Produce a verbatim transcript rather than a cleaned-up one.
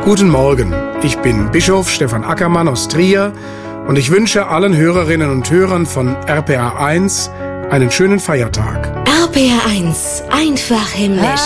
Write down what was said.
Guten Morgen, ich bin Bischof Stefan Ackermann aus Trier und ich wünsche allen Hörerinnen und Hörern von R P R eins einen schönen Feiertag. R P R eins, einfach himmlisch.